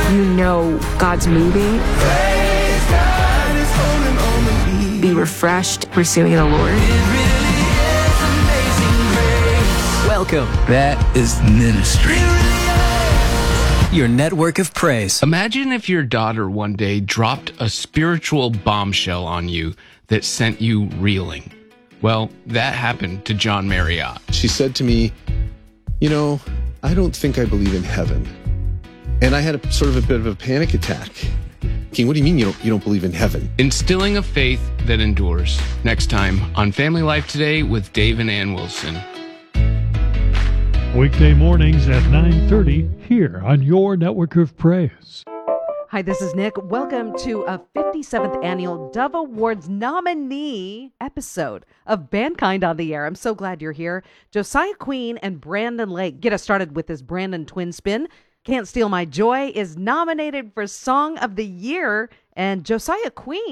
you know God's moving. Be refreshed pursuing the Lord. Welcome. That is ministry. Your network of praise. Imagine if your daughter one day dropped a spiritual bombshell on you that sent you reeling. Well, that happened to John Marriott. She said to me, you know, I don't think I believe in heaven. And I had a sort of a bit of a panic attack. King, what do you mean you don't believe in heaven? Instilling a faith that endures. Next time on Family Life Today with Dave and Ann Wilson. Weekday mornings at 9:30 here on your network of praise. Hi, this is Nick. Welcome to a 57th annual Dove Awards nominee episode of Bandkind on the Air. I'm so glad you're here. Josiah Queen and Brandon Lake. Get us started with this Brandon twin spin. Can't Steal My Joy is nominated for Song of the Year, and Josiah Queen